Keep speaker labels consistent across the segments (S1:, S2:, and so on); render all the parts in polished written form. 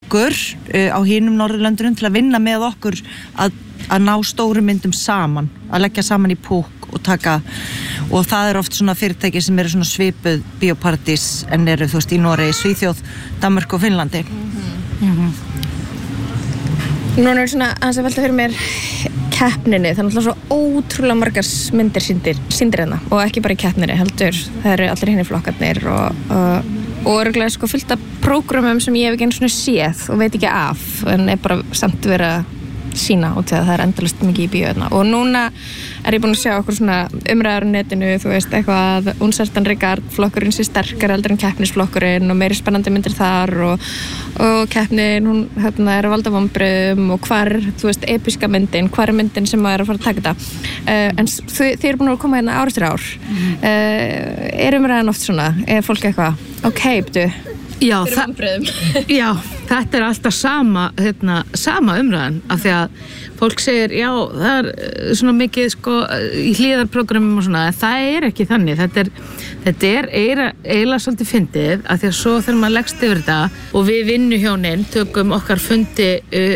S1: okkur á hinum Norðurlöndunum til að vinna með okkur að ná stóru myndum saman, að leggja saman í púk og taka, og það oft svona fyrirtæki sem eru svona svipuð bíóparadís en eru, þú veist, í Noregi, Svíþjóð, Danmörku og Finnlandi.
S2: Núna svona aðeins að velta fyrir mér keppninni, það náttúrulega svo ótrúlega margar myndir sýndir hérna og ekki bara í keppninni heldur, það eru allir hinni flokkarnir og örugglega sko fullt af prógramum sem ég hef ekki einu svona séð og veit ekki af en bara samt vera sína út þegar það endalaust mikið í bíó hérna. Og núna ég búin að sjá okkur svona umræður á netinu, þú veist, eitthvað Uncertain Regard flokkurinn sé sterkar heldur en keppnisflokkurinn og meiri spennandi myndir þar og keppnin, hún hérna að valda vonbrigðum og hvar, þú veist, episka myndin, hvar myndin sem maður að fara að taka þetta. En þið eru búin að koma hérna ár eftir ár. Umræðan oft svona, fólk eitthvað, ok, betu,
S3: Já, þetta alltaf sama umræðan af því að fólk segir, já, það svona mikið sko í hliðarprogrammum og svona, en það ekki þannig, þetta eiginlega svolítið fyndið af því að svo þegar maður leggst yfir þetta og við vinnuhjónin tökum okkar fundi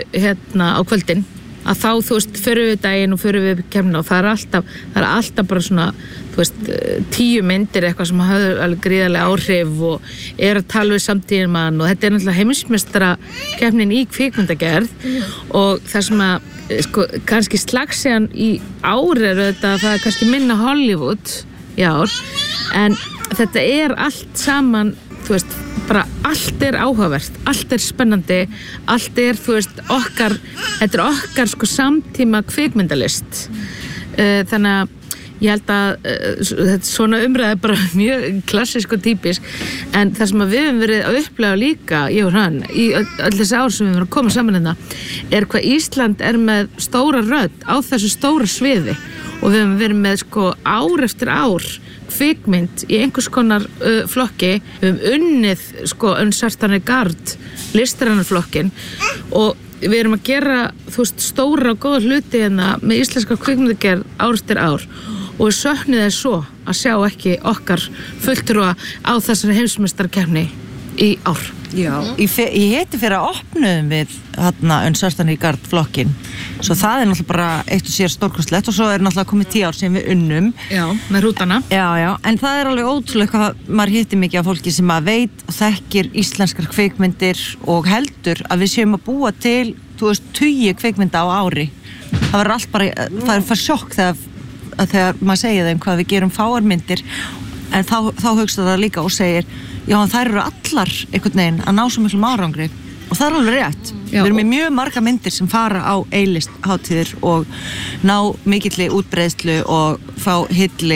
S3: á kvöldin að þá, þú veist, förum við daginn og förum við keppnina og það er alltaf bara svona, þú veist, 10 myndir eitthvað sem hafði alveg gríðarlega áhrif og að tala við samtíðarmann og þetta náttúrulega heimsmeistara keppnin í kvikmyndagerð og það sem að, sko, kannski slagsíðan í ár þetta, það kannski minna Hollywood í ár, en þetta allt saman, þú veist, bara allt áhugavert, allt spennandi, allt þú veist, þetta okkar sko samtíma kvikmyndalist. Þannig að ég held að þetta svona umræði bara mjög klassísk og típisk, en það sem við höfum verið að upplega líka, ég og hann, í öll þessi ár sem við höfum að koma saman hérna, hvað Ísland með stóra rödd á þessu stóra sviði og við höfum verið með sko ár eftir ár kvikmynd í einhvers konar flokki, við höfum unnið sko Uncertain Regard listrænarflokkin og við erum að gera, þú veist, stóra og góða hluti hérna með íslenska kvikmyndagerð ár eftir ár og við söknum þess svo að sjá ekki okkar fulltrúa á þessari heimsmeistarkeppni í ár.
S1: Já, í heti fyrir að opnuðum við Uncertain Regard flokkin, svo það náttúrulega bara eitt og sér stórkostlegt og svo náttúrulega komið 10 ár sem við unnum.
S3: Já, með rútana. Já,
S1: en það alveg ótrúlega hvað maður hittir mikið af fólki sem að veit og þekkir íslenskar kvikmyndir og heldur að við séum að búa til, þú veist, 20 kvikmynda á ári. Það verður allt bara, það fyrir sjokk þegar maður segir þeim hvað við gerum fáarmyndir, en þá hugsa það líka og segir, já, þær eru allar einhvern veginn að ná svo miklum árangri og það alveg rétt. Já, við erum með mjög marga myndir sem fara á A-list hátíðir og ná mikilli útbreiðslu og fá hilli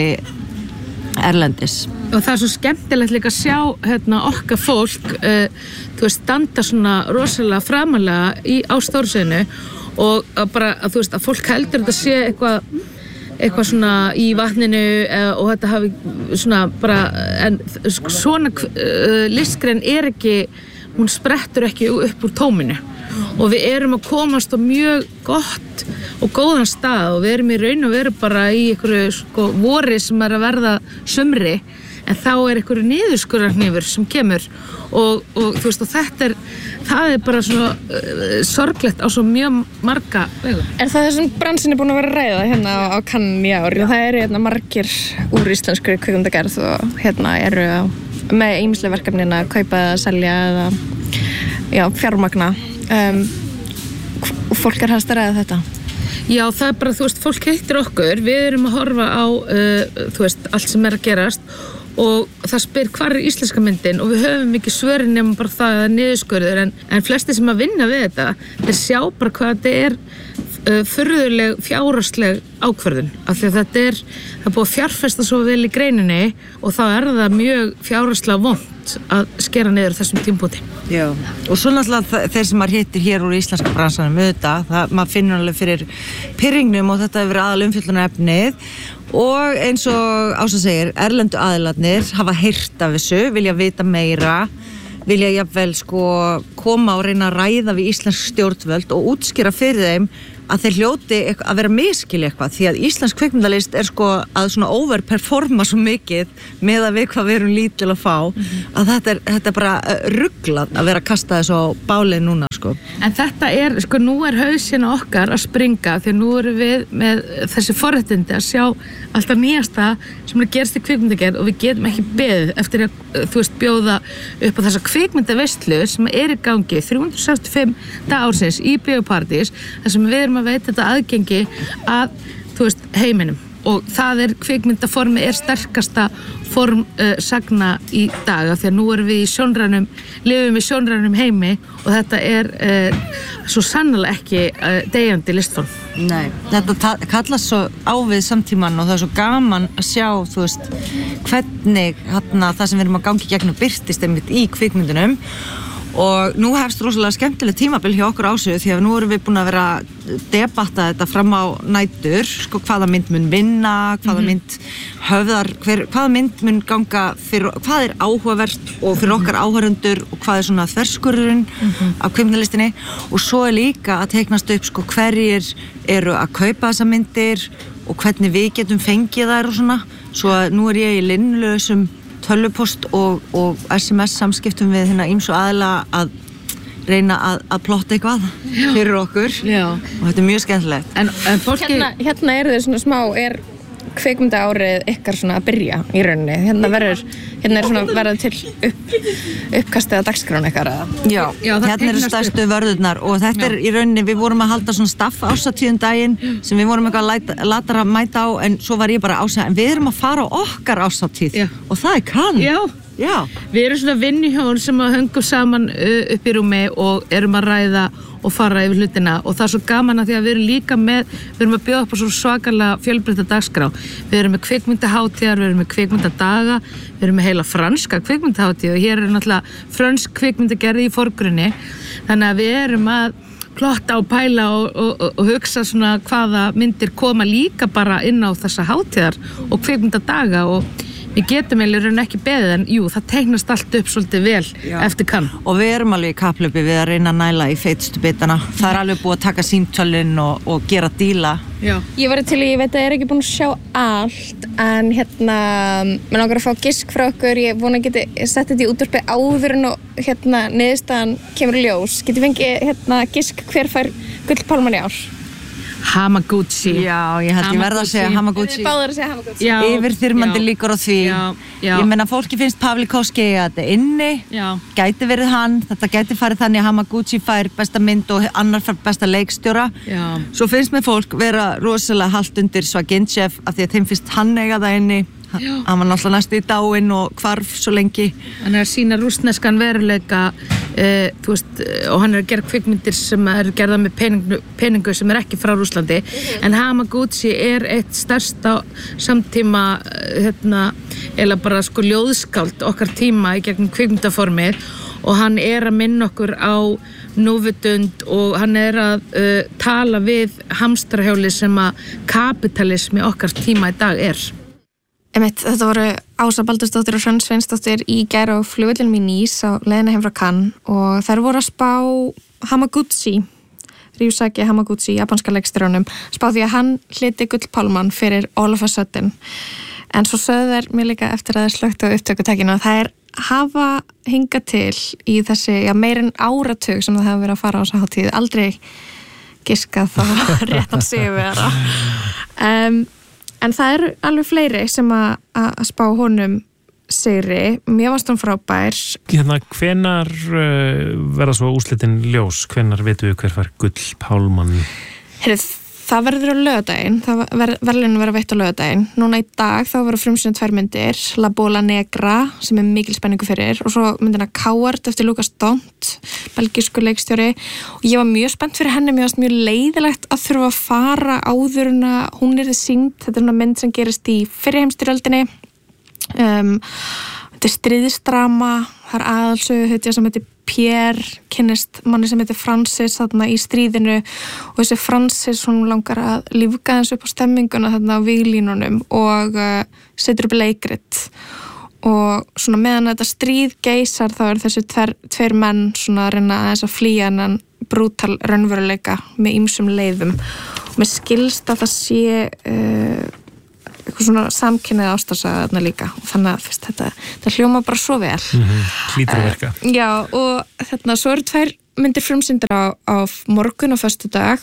S1: erlendis.
S3: Og það svo skemmtilegt líka að sjá okkar fólk þú veist, standa svona rosalega framalega á stórsviðinu og bara að þú veist að fólk heldur þetta sé eitthvað svona í vatninu og þetta hafi svona bara, en svona listgrein ekki, hún sprettur ekki upp úr tóminu og við erum að komast á mjög gott og góðan stað og við erum í raun og veru bara í einhverju sko vori sem að verða sumri, en þá einhverju niðurskurðarhnífur sem kemur og þú veist, og það bara svona sorglegt á svo mjög marga vegu.
S2: Er það þessum bransin búin að vera að ræða hérna á Cannes í ár? Það eru margir úr íslenskri kvikmyndagerð og eru með ýmisleg verkefnin að kaupa eða selja eða fjármagna. Fólk helst að ræða þetta?
S3: Já, það bara, þú veist, fólk heitir okkur, við erum að horfa á, þú veist, allt sem að gerast og það spyr hvar íslenska myndin og við höfum ekki svörin nema bara það að niðurskurður, en flesti sem að vinna við þetta, þeir sjá bara hvað þetta furðuleg fjárhagsleg ákvörðun, af því að það er búið að fjárfesta svo vel í greininni og þá það mjög fjárhagslega vont að skera niður þessum tímpúti.
S1: Já, og svo náttúrulega þeir sem maður hittir hér úr íslenska bransanum maður finnur alveg fyrir pirringnum og þetta hefur verið aðalumfjöllunarefnið og eins og Ása segir, erlendu aðilarnir hafa heyrt af þessu, vilja vita meira, vilja jafnvel sko koma og reyna að ræða við íslensk stjórnvöld og útskýra fyrir þeim að þeir hljóti að vera miskilja eitthvað, því að íslensk kvikmyndalist sko að svona overperforma svo mikið með að við hvað við erum lítil að fá, að þetta er bara ruglað að vera að kasta þessu á bálið núna. sko.
S3: En þetta sko nú hausinn okkar að springa því nú erum við með þessi forréttindi að sjá alltaf nýjasta sem gerst í kvikmyndagerð og við getum ekki beðið eftir að bjóða upp á þessa kvikmyndaveislu sem í gangi 365 ársins í Bíóparadís þar sem við erum að veita þetta aðgengi að heiminum og það kvikmyndaformi sterkasta form sagna í dag af því að nú erum við lifum í sjónrænum heimi og þetta svo sannlega ekki deyjandi listform.
S1: Nei, þetta kallast svo á við samtíman og það svo gaman að sjá, hvernig það sem við erum að gangi gegnum birtist einmitt í kvikmyndunum og nú hefst rosalega skemmtileg tímabil hjá okkur Ásögu því að nú erum við búin að vera að debatta þetta fram á nætur, hvaða mynd mun vinna, hvaða mynd höfðar, hvaða mynd mun ganga fyrir, hvað áhugavert og fyrir okkar áhorfendur og hvað svona þverskurðurinn af kvikmyndalistinni og svo líka að teiknast upp hverjir eru að kaupa þessa myndir og hvernig við getum fengið þær og svona, svo að nú ég í linnlausum tölvupost og SMS samskiptum við ýmsu aðila að reyna að plotta eitthvað fyrir okkur. Já. Og þetta mjög skemmtilegt.
S2: En fólki... Hérna þau svona smá, kvikmyndaárið ykkar svona að byrja í rauninni. Hérna verður til uppkastið að dagskrána ykkar.
S1: Já, hérna eru stærstu vörðurnar og þetta í rauninni, við vorum að halda svona staff ásatíðum daginn sem við vorum eitthvað latar að mæta á en svo var ég bara ásæða, en við erum að fara á okkar ásatíð og það kann. Já.
S3: Við erum svona vinnuhjón sem að höngum saman upp í rúmi og erum að ræða og fara yfir hlutina og það svo gaman að því að við erum líka við erum að bjóða upp á svo svakalega fjölbreytta dagskrá. Við erum með kvikmyndahátíðar, við erum með kvikmyndadaga, við erum með heila franska kvikmyndahátíð og hér náttúrulega frönsk kvikmyndagerði í forgrunni. Þannig að við erum að plotta og pæla og hugsa svona hvaða myndir koma líka bara inn á þessa hátíðar og kvikmyndadaga og við getum eiginlega ekki beðið en það teiknast allt upp svolítið vel eftir kann.
S1: Og við erum alveg í kapphlaupi við að reyna að næla í feitustu bitana. Það alveg búið að taka símtölin og gera díla.
S2: Já. Ég veit að ég ekki búin að sjá allt en mér langar að fá gisk frá okkur, ég vona að geti sett þetta í útvarpi áður en og niðurstaðan kemur í ljós. Geti fengið gisk hver fær Gullpálmann í ár?
S3: Hamaguchi.
S1: Já, ég held ég verða að segja Hamaguchi.
S2: Við báðar að segja Hamaguchi.
S1: Yfirþyrmandi líkur á því. Ég meina fólki finnst Pavlikovski að þetta inni. Gæti verið hann. Þetta gæti farið þannig að Hamaguchi fær besta mynd og annar fær besta leikstjóra. Svo finnst mér fólk vera rosalega halt undir Svagintsev af því að þeim finnst hann eiga það inni. Hann var náttúrulega næstu í dáinn og hvarf svo lengi.
S3: Hann að sína rússneskan veruleika og hann að gera kvikmyndir sem gerða með peningu sem ekki frá Rússlandi en Hamaguchi eitt stærsta samtíma eða bara ljóðskáld okkar tíma í gegnum kvikmyndaformið og hann að minna okkur á núvitund og hann að tala við hamstrahjóli sem að kapitalismi okkar tíma í dag
S2: Þetta voru Ása Baldursdóttir og Hrönn Sveinsdóttir í gær á flugvellinum í Nice á leiðinni heim frá Cannes og þær voru að spá Hamaguchi, Ryusaki Hamaguchi, japanska leikstjóranum, spá því að hann hlyti Gullpálmann fyrir All of a Sudden. En svo sögðu þær mér líka eftir að þær slöktu á upptökutakinu að það hafa hingað til í þessi meir en áratug sem það hafa verið að fara á þessa hátíð, aldrei giskað þá réttan sigurvegara. En það eru alveg fleiri sem að spá honum sigri. Mér varst hún frábær.
S4: Hvenær verða svo úrslitin ljós? Hvenær veitum við hver fær Gullpálmann?
S2: Það verður á laugardaginn. Verðlaun verða veitt á laugardaginn. Núna í dag þá verður frumsýna 2 myndir. La Bola Negra sem mikil spenningu fyrir og svo myndina Coward eftir Lucas Dont, belgísku leikstjóri og ég var mjög spennt fyrir henni. Mér fannst mjög leiðilegt að þurfa að fara áður en að hún yrði sýnd. Þetta er mynd sem gerist í fyrri heimsstyrjöldinni. Þetta er stríðsdrama. Það er aðalsöguhetja sem heitir Pierre, kynnist manni sem heitir Francis þarna í stríðinu og þessi Francis hún langar að lífga þessu upp á stemminguna þarna á víglínunum og setur upp leikrit og svona meðan þetta stríð geisar þá er þessi tveir menn svona að reyna að flýja hennan brútal raunveruleika með ýmsum leiðum og mér skilst að það sé eitthvað svona samkynnið ástarsaga þarna líka og þannig að þetta hljóma bara svo vel.
S4: Hlýtur að verka.
S2: Já og svo eru 2 myndir frumsýndar á morgun á föstudag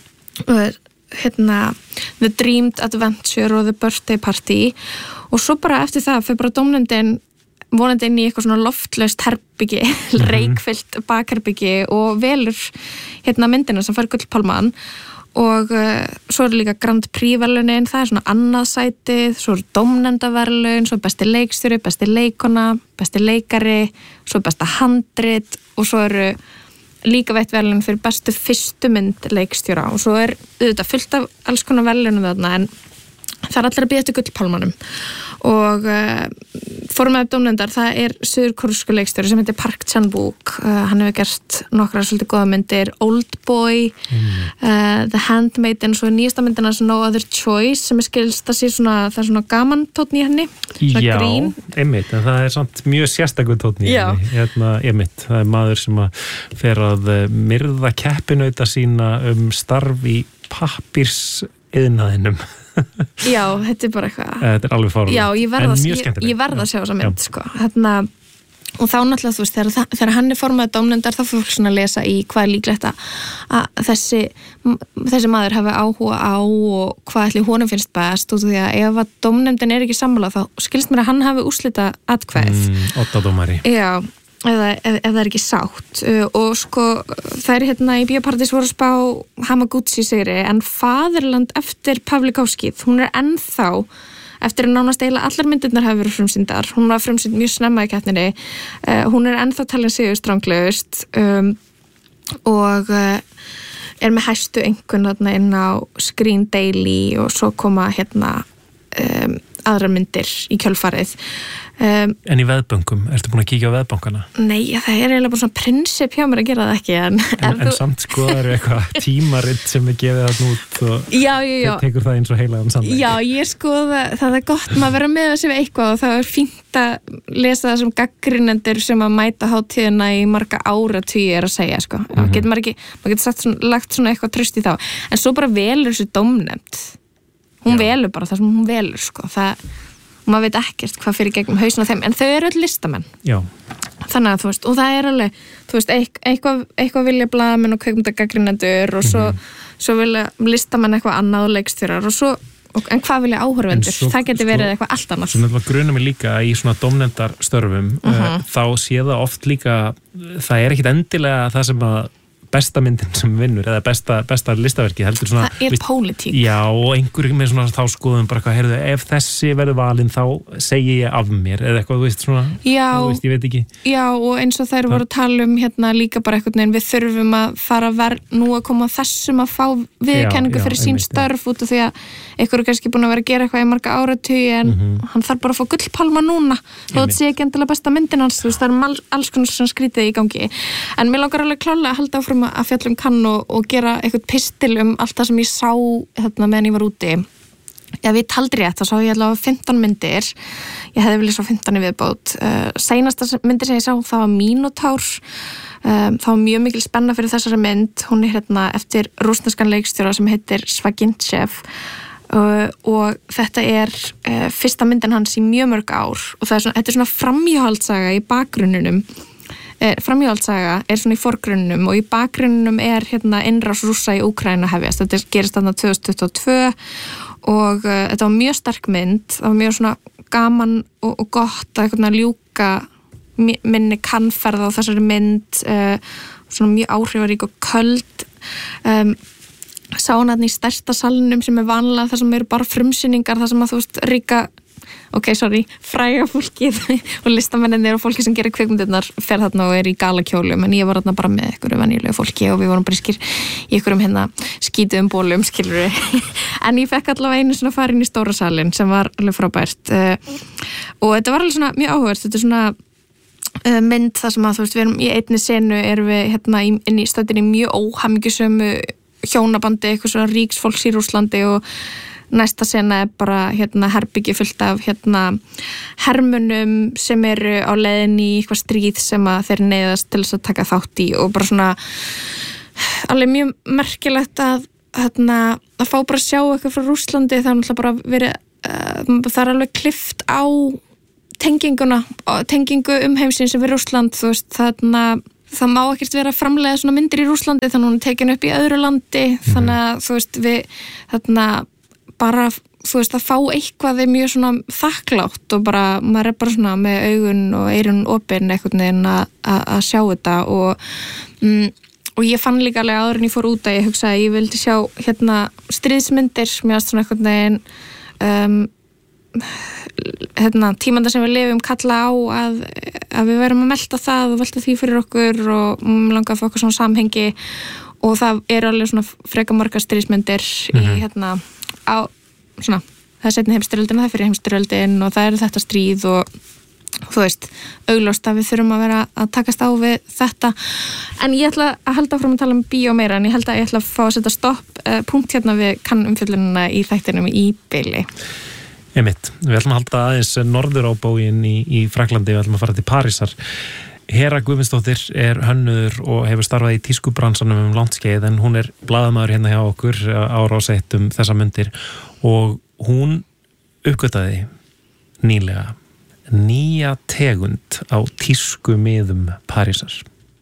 S2: The Dreamed Adventure og The Birthday Party og svo bara eftir það fyrir bara dómnefndin vonandi inn í eitthvað svona loftlaust herbyggi, reykfyllt bakherbyggi og velur myndina sem fær gullpálman og svo líka Grand Prix verðlaunin, það svona annað sætið, svo dómnefndaverðlaun, svo besti leikstjóri, besti leikona, besti leikari, svo besta handrit og svo eru líka veitt verðlaun fyrir bestu fyrstu mynd leikstjóra og svo auðvitað fullt af alls konar verðlaunum þarna en það allir að bíða eftir gullpálmanum og formaður dómnefndar það suðurkóreskur leikstjóri sem heitir Park Chan-wook hann hefur gert nokkrar svolítið góða myndir Oldboy, The Handmaiden og svo nýjasta myndina No Other Choice sem skilst að það er svona gaman tónn í henni
S4: Já, einmitt, en það samt mjög sérstakur tónn í henni einmitt, það maður sem að fer að myrða keppinauta sína starf í pappírsiðnaðinum
S2: Já, þetta bara eitthvað
S4: Þetta alveg fárlega
S2: Já, ég verð að sjá þessa mynd sko. Og þá náttúrulega þú veist þegar hann formaður dómnefndar þá fyrir fólk svona að lesa í hvað líklegt að þessi maður hafi áhuga á og hvað ætli honum finnst best og því að ef að dómnefndin ekki sammála þá skilst mér að hann hafi úrslita atkvæðið
S4: Oddadómari
S2: Já ef það ekki sátt og sko það í Bíóparadís voru að spá Hamaguchi sigri en Faðirland eftir Pavlikovskið hún ennþá eftir að nánast eiginlega allar myndirnar hafa verið frumsýndar hún var frumsýnd mjög snemma í keppninni hún ennþá talin sigur stranglegust og með hæstu einhvern inn á Screen Daily og svo koma aðrar myndir í kjölfarið
S4: En í veðböngum, ertu búin að kíkja á veðböngana?
S2: Nei, það eiginlega bara svona prinsip hjá mér að gera það ekki
S4: En samt skoðar eitthvað tímaritt sem er gefið þarna út og
S2: Já
S4: tekur það eins og heilagan sannleik
S2: Já, ég skoða, það gott maður vera með þessi við eitthvað og það fínt að lesa það sem gagnrýnendur sem að mæta hátíðina í marga áratugi að segja sko. Maður getur lagt svona eitthvað tröst í þá en svo bara velur þessi dómnefnd hún velur bara það sem hún velur sko. Og maður veit ekkert hvað fyrir gegnum hausinn á þeim en þau eru öll listamenn
S4: Já.
S2: Þannig að þú veist, og það alveg þú veist, eitthvað vilja blaðamenn og kvikmyndagagnrýnendur og svo vilja listamenn eitthvað annað og leikstjórar og svo, en hvað vilja áhorfendur það getur verið eitthvað allt annað
S4: Svo nefnilega grunum við líka í svona dómnefndarstörfum þá sé það oft líka það ekkit endilega það sem að besta myndin sem vinnur eða besta listaverki heldur svona
S2: það pólitík
S4: Já og einhverjum með svona þá skoðum bara hvað heyrðu ef þessi verður valinn þá segi ég af mér eða eitthvað þú veist svona
S2: Já,
S4: þú veist ég veit ekki
S2: Já og eins og þær voru að tala líka bara einhvern veginn við þurfum að fara nú að koma þessum að fá viðurkenningu fyrir sín störf út af því að einhverju kannski búin að vera að gera eitthvað í marga áratugi en hann þarf bara að fá gullpálma núna þó þetta sé ekki endilega besta myndin hans þú veist það alls konar svona skrítið í gangi en mér langar alveg klárlega að halda áfram að fjalla kann og gera eitthvað pistil allt það sem ég sá meðan ég var úti ef ég taldi rétt þá sá ég allavega 15 myndir ég hefði viljað svo 15 í viðbót seinasta myndir sem ég sá það var Minotaur það var mjög mikil spenna fyrir þessari mynd hún eftir rússneskan leikstjóra sem heitir Svagintsev og þetta fyrsta myndin hans í mjög mörg ár og þetta svona framhjáhaldssaga í bakgrunninum framhjáhaldssaga svona í forgrunnum og í bakgrunnum innrás Rússa í Úkraínu hefjast þetta gerist þarna 2022 og þetta var mjög sterk mynd það var mjög svona gaman og gott að ljúka minni kannferð á þessari mynd svona mjög áhrifarík og köld sá hann í stærsta salnum sem vanlega þar sem eru bara frumsýningar þar sem að þú veist ríka fræga fólkið og listamennir og fólki sem gerir kvikmyndirnar fer þarna og í galakjólum en ég var þarna bara með einhverju venjulegu fólki og við vorum briskir í einhverjum skítuðum bólum skilur en ég fekk allavega einu svona farin í stóra salin sem var alveg frábært og þetta var alveg svona mjög áhugavert þetta svona mynd þar sem að þú veist við erum í einni senu erum við inn í stöðinni mjög óhamingjusömu hjónabandi eitthvað svona ríksfólks í Rússlandi og næsta sena bara herbyggi fullt af hermunum sem eru á leiðinni í eitthvað stríð sem að þeir neyðast til þess að taka þátt í og bara svona alveg mjög merkilegt að fá bara að sjá eitthvað frá Rússlandi það er bara verið það er alveg klift á tengingu heimsins sem við Rússland þú veist það má ekkert vera að framleiða svona myndir í Rússlandi þannig að hún er tekin upp í öðru landi þannig að þú veist við þarna bara þú veist að fá eitthvað er mjög svona þakklátt og bara maður bara svona með augun og eyrun opin einhvern veginn að sjá þetta og ég fann líka alveg áður en ég fór út að ég hugsaði að ég vildi sjá hérna stríðsmyndir mér svona einhvern veginn tímanda sem við lifum kalla á að við verum að melta það og velta því fyrir okkur og langa að fá okkur svona samhengi og það alveg svona freka margar stríðsmyndir í hérna á svona, það seinni heimsstyrjöldin og það fyrir heimsstyrjöldin og það þetta stríð og þú veist, augljóst að við þurfum að vera að takast á við þetta en ég ætla að halda áfram að tala um bíó meira en ég held að ég ætla að fá að setja stopp punkt hérna við kannumfjöllunina í þættinum í bili.
S4: Einmitt, við ætlum að halda aðeins norður á bóginn í Fraklandi, við ætlum að fara til Parísar. Hera Guðmundsdóttir hönnuður og hefur starfað í tískubransanum langt skeið en hún blaðamaður hérna hjá okkur á Rás 1 þessa mundir og hún uppgötaði nýlega nýja tegund á tískumiðum Parísar.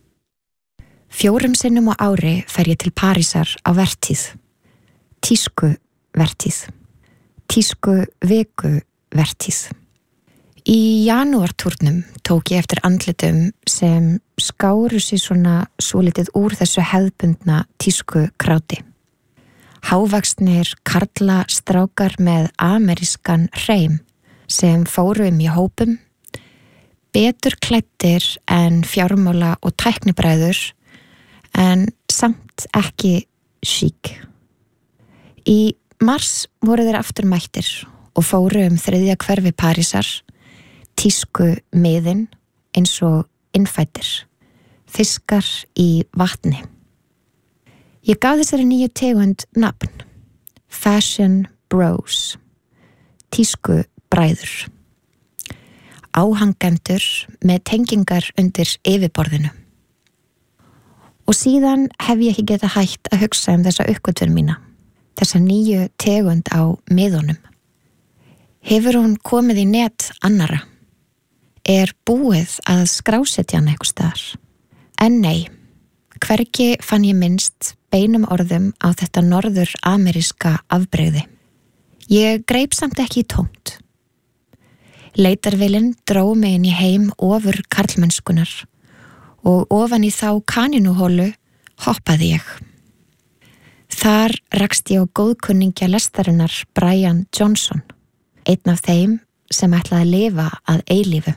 S5: 4 sinnum á ári fer ég til Parísar á vertíð. Tískuvertíð. Tískuviku vertíð. Í janúartúrnum tók ég eftir andlitum sem skáru sig svona svolítið úr þessu hefðbundna tískukráti. Hávaxnir karla strákar með amerískan hreim sem fóru í hópum, betur klæddir en fjármála og tæknibræður, en samt ekki sík. Í mars voru þeir aftur mættir og fóru 3. hverfi Parísar, tísku miðin eins og innfættir, fiskar í vatni. Ég gaf þessari nýju tegund nafn, Fashion Bros, tísku bræður. Áhangendur með tengingar undir yfirborðinu. Og síðan hef ég ekki getað hætt að hugsa þessa uppgötvun mína, þessa nýju tegund á miðunum. Hefur hún komið í net annara? Búið að skrásetja hann einhvers staðar? En nei, hvergi fann ég minnst beinum orðum á þetta norður-ameríska afbrigði. Ég greip samt ekki í tómt. Leitarvélin dró mig inn í heim ofur karlmennskunar og ofan í þá kanínuhólu hoppaði ég. Þar rakst ég á góðkunningja lestarinnar Brian Johnson, einn af þeim sem ætlaði að lifa að eilífu.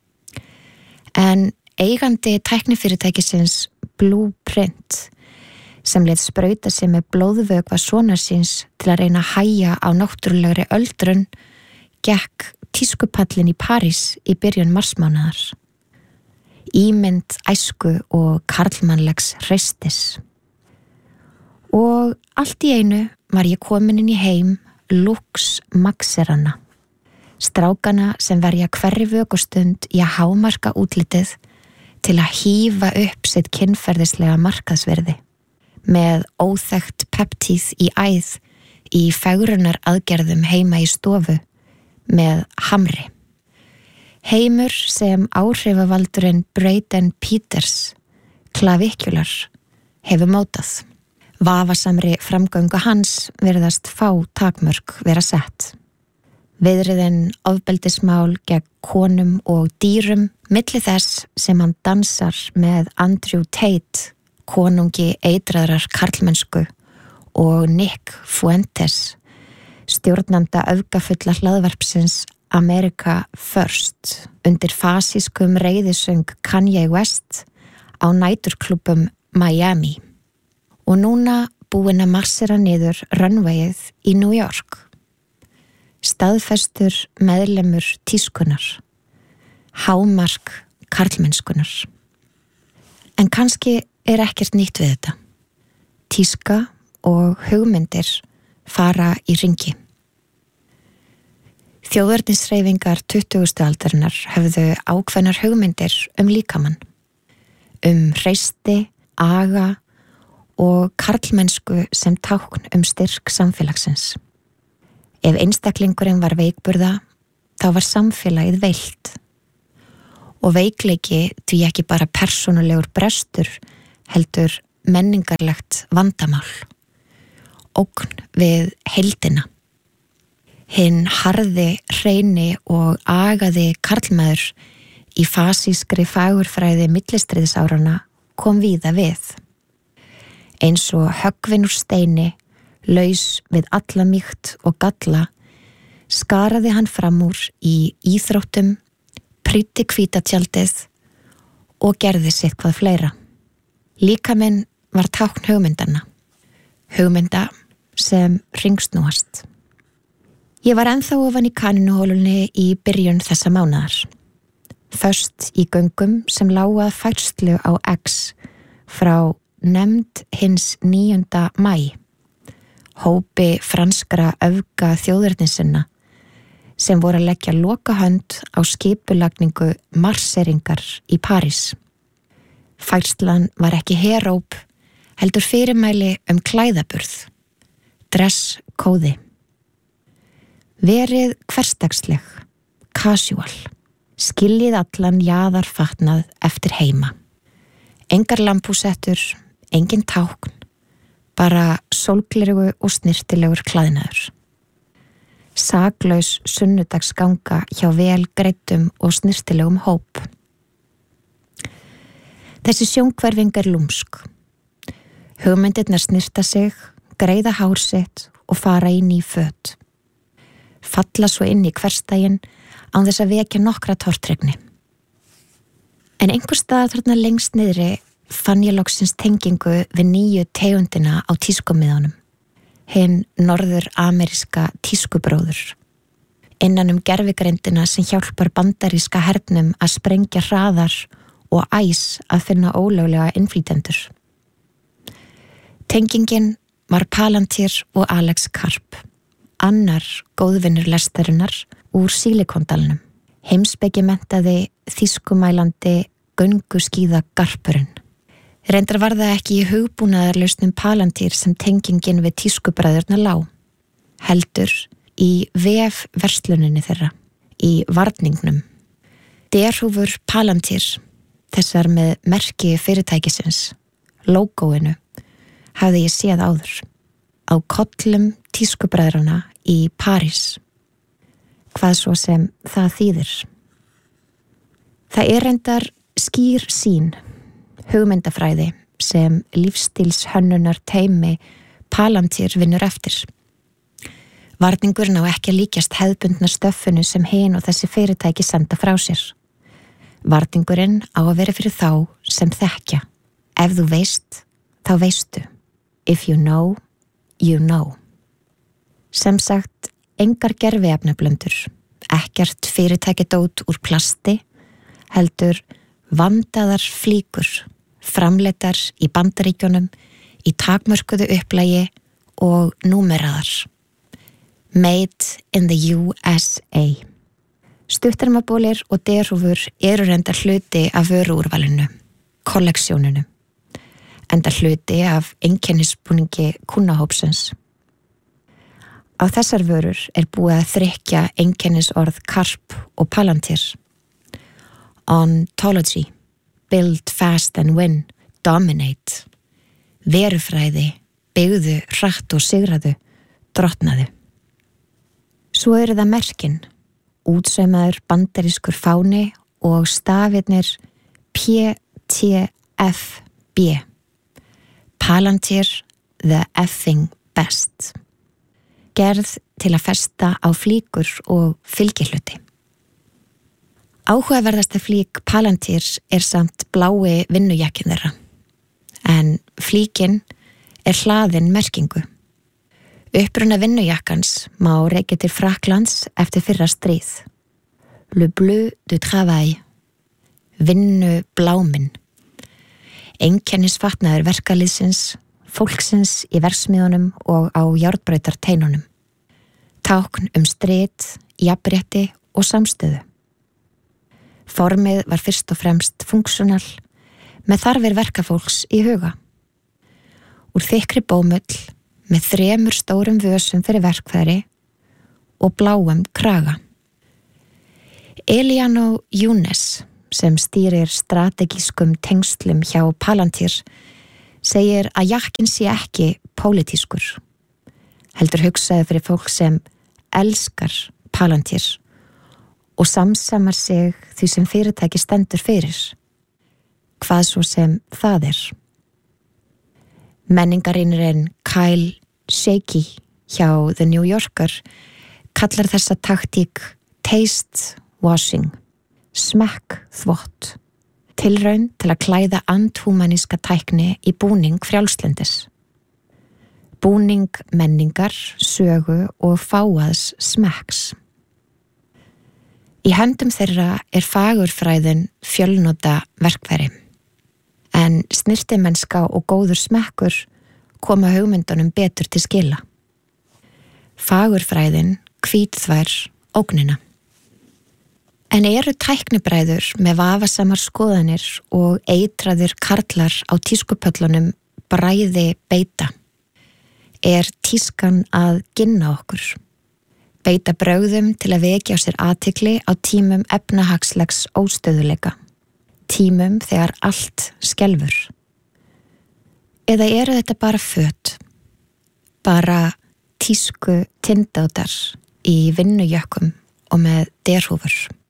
S5: En eigandi tæknifyrirtækisins Blueprint, sem lét sprauta sig með blóðvökva sonar síns til að reyna að hægja á náttúrulegri öldrun, gekk tískupallin í París í byrjun marsmánaðar. Ímynd æsku og karlmannlegs hreistis. Og allt í einu var ég komin inn í heim Lux Maxerana, strákana sem verja hverri vökustund í að hámarka útlitið til að hífa upp sitt kynferðislega markaðsverði, með óþekkt peptíð í æð í fegrunar aðgerðum heima í stofu, með hamri. Heimur sem áhrifavaldurinn Braden Peters, klavikjular, hefur mótað. Vafasamri framgöngu hans virðast fá takmörk vera sett. Viðriðin ofbeldismál gegn konum og dýrum milli þess sem hann dansar með Andrew Tate, konungi eitraðrar karlmennsku, og Nick Fuentes, stjórnanda öfgafulla hlaðvarpsins America First, undir fasískum reiðisöng Kanye West á næturklúbbum Miami. Og núna búin að marsera niður runwayið í New York. Staðfestur meðlemur tískunar. Hámark karlmennskunar. En kannski ekkert nýtt við þetta. Tíska og hugmyndir fara í hringi. Þjóðernishreyfingar 20. aldarinnar höfðu ákveðnar hugmyndir líkamann. Hreisti, aga og karlmennsku sem tákn styrk samfélagsins. Ef einstaklingurinn var veikburða, þá var samfélagið veilt. og veikleiki því ekki bara persónulegur brestur heldur menningarlegt vandamál, ógn við heildina. Hinn harði, hreini og agaði karlmaður í fasískri fagurfræði millistríðsárana kom víða við. Eins og höggvin úr steini, laus við alla mýkt og galla, skaraði hann fram úr í íþróttum, prýddi hvítatjaldið og gerði sitt hvað fleira. Líkaminn var tákn hugmynda sem hringsnúast. Ég var ennþá ofan í kaninuhólunni í byrjun þessa mánaðar. Föst í göngum sem lágu að færslu á X frá nefnd hins 9. maí, hópi franskra öfga þjóðernissinna sem voru að leggja lokahönd á skipulagningu marseringar í París. Færslan var ekki heróp, heldur fyrirmæli klæðaburð, dresskóði. Verið hversdagsleg, casual, skiljið allan jaðarfatnað eftir heima. Engar lampúsettur, engin tákn, bara sólglerugu og snirtilegur klæðnaður. Saklaus sunnudagsganga hjá vel greiddum og snirtilegum hóp. Þessi sjónkverfing lúmsk. Hugmyndirnar snirta sig, greiða hár sitt og fara í ný föt. Falla svo inn í hversdaginn án þess að vekja nokkra tortregni. En einhvers staðar þarna lengst niðri fann ég loksins tengingu við nýju tegundina á tískumiðunum. Hinn norður-ameríska tískubróður. Innan gervigreindina sem hjálpar bandaríska hernum að sprengja hraðar og æs að finna ólöglega innflytjendur. Tengingin var Palantir og Alex Karp, annar góðvinur lestarinnar úr Sílikondalnum, heimspekimenntaði þýskumælandi gönguskíða garpurinn. Reyndar var það ekki í hugbúnaðarlausnum Palantir sem tengingin við tískubræðurna lá, heldur í vefversluninni þeirra, í varningnum. Derhúfur Palantir, þessar með merki fyrirtækisins, lógóinu, hafði ég séð áður, á kollum tískubræðrana í París. Hvað svo sem það þýðir. Það reyndar skýr sýn, hugmyndafræði sem lífstílshönnunar teymi Palantir vinnur eftir. Varningurinn á ekki að líkjast hefðbundna stöffinu sem hin og þessi fyrirtæki senda frá sér. Varningurinn á að vera fyrir þá sem þekkja. Ef þú veist, þá veistu. If you know, you know. Sem sagt, engar gerviefnablöndur, ekkert fyrirtækidót úr plasti, heldur vandaðar flíkur, framleiddar í Bandaríkjunum, í takmörkuðu upplægi og númeraðar. Made in the USA. Stuttarmabólir og derhúfur reyndar hluti af vöruúrvalinu, kolleksjóninu, enda hluti af einkennisbúningi kúnnahópsins. Á þessar vörur búið að þrykkja einkennisorð Karp og Palantir. Ontology, build fast and win, dominate. Verufræði, byggðu, hratt og sigraðu, drottnaðu. Svo það merkin, útsaumaður bandarískur fáni og stafirnir PTFB. Palantir the effing best. Gerð til að festa á flíkur og fylgihluti. Áhugaverðasta flík Palantirs samt blái vinnujakkin þeirra, en flíkin hlaðin merkingu. Uppruna vinnujakkans má rekja til Frakklands eftir fyrra stríð. Le bleu du travail, vinnu bláminn. Einkennisfatnaður verkalýðsins, fólksins í verksmiðunum og á járnbrautarteinunum. Tákn strit, jafnrétti og samstöðu. Formið var fyrst og fremst funksjonal, með þarfir verkafólks í huga. Úr þykkri bómull, með 3 stórum vösum fyrir verkfæri og bláum kraga. Eliano Younes, sem stýrir strategískum tengslum hjá Palantir, segir að jakkin sé ekki pólitískur. Heldur hugsaði fyrir fólk sem elskar Palantir og samsamar sig því sem fyrirtæki stendur fyrir. Hvað svo sem það er. Menningarýnirinn Kyle Shaky hjá The New Yorker kallar þessa taktík taste washing, smekk þvott, tilraun til að klæða andhúmaníska tækni í búning frjálslendis. Búning menningar, sögu og fáaðs smekks. Í höndum þeirra er fagurfræðin fjölnota verkfæri, en snirtimennska og góður smekkur koma hugmyndunum betur til skila. Fagurfræðin hvítþvær ógnina. En eru tæknibræður með vafasamar skoðanir og eitraðir karlar á tískupöllunum bræði beita? Er tískan að ginna okkur? Beita brögðum til að vekja á sér athygli á tímum efnahagslegs óstöðuleika? Tímum þegar allt skelfur? Eða eru þetta bara föt? Bara tísku tindádar í vinnujökkum og með derhúfur?